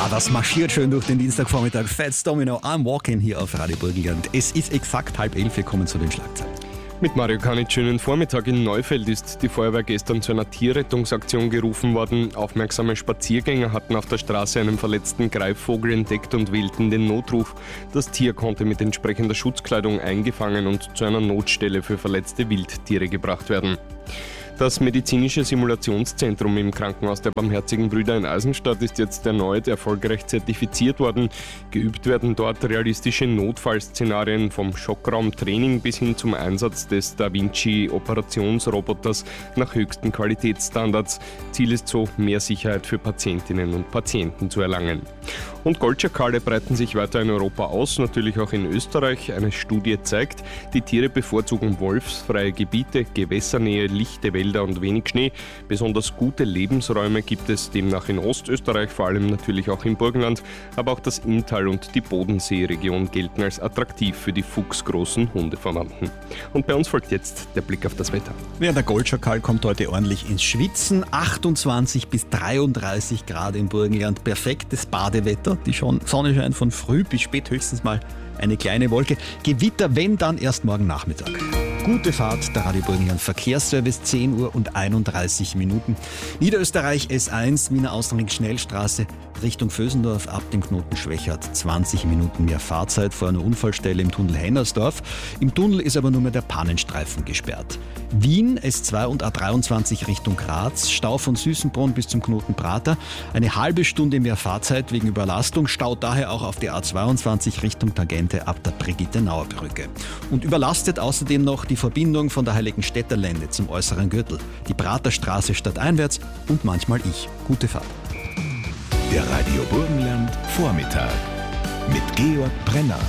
Das marschiert schön durch den Dienstagvormittag. Fats Domino, I'm Walking hier auf Radio Burgenland. Es ist exakt 10:30, wir kommen zu den Schlagzeilen. Mit Mario Kanitsch, schönen Vormittag. In Neufeld ist die Feuerwehr gestern zu einer Tierrettungsaktion gerufen worden. Aufmerksame Spaziergänger hatten auf der Straße einen verletzten Greifvogel entdeckt und wählten den Notruf. Das Tier konnte mit entsprechender Schutzkleidung eingefangen und zu einer Notstelle für verletzte Wildtiere gebracht werden. Das medizinische Simulationszentrum im Krankenhaus der Barmherzigen Brüder in Eisenstadt ist jetzt erneut erfolgreich zertifiziert worden. Geübt werden dort realistische Notfallszenarien vom Schockraumtraining bis hin zum Einsatz des Da Vinci Operationsroboters nach höchsten Qualitätsstandards. Ziel ist so, mehr Sicherheit für Patientinnen und Patienten zu erlangen. Und Goldschakale breiten sich weiter in Europa aus, natürlich auch in Österreich. Eine Studie zeigt, die Tiere bevorzugen wolfsfreie Gebiete, Gewässernähe, lichte Wälder und wenig Schnee. Besonders gute Lebensräume gibt es demnach in Ostösterreich, vor allem natürlich auch im Burgenland. Aber auch das Inntal und die Bodenseeregion gelten als attraktiv für die fuchsgroßen Hundeverwandten. Und bei uns folgt jetzt der Blick auf das Wetter. Ja, der Goldschakal kommt heute ordentlich ins Schwitzen. 28 bis 33 Grad im Burgenland. Perfektes Badewetter. Die Sonne scheint von früh bis spät, höchstens mal eine kleine Wolke. Gewitter, wenn dann erst morgen Nachmittag. Gute Fahrt, der Radio Burgenland Verkehrsservice, 10 Uhr und 31 Minuten. Niederösterreich S1, Wiener Außenring Schnellstraße, Richtung Vösendorf ab dem Knoten Schwächert. 20 Minuten mehr Fahrzeit vor einer Unfallstelle im Tunnel Hennersdorf. Im Tunnel ist aber nur mehr der Pannenstreifen gesperrt. Wien S2 und A23 Richtung Graz, Stau von Süßenbrunn bis zum Knoten Prater. Eine halbe Stunde mehr Fahrzeit wegen Überlastung, staut daher auch auf der A22 Richtung Tangente ab der Brigitte-Nauer Brücke. Und überlastet außerdem noch die Verbindung von der Heiligenstädter Lände zum äußeren Gürtel, die Praterstraße stadteinwärts und manchmal ich. Gute Fahrt. Der Radio Burgenland Vormittag mit Georg Brenner.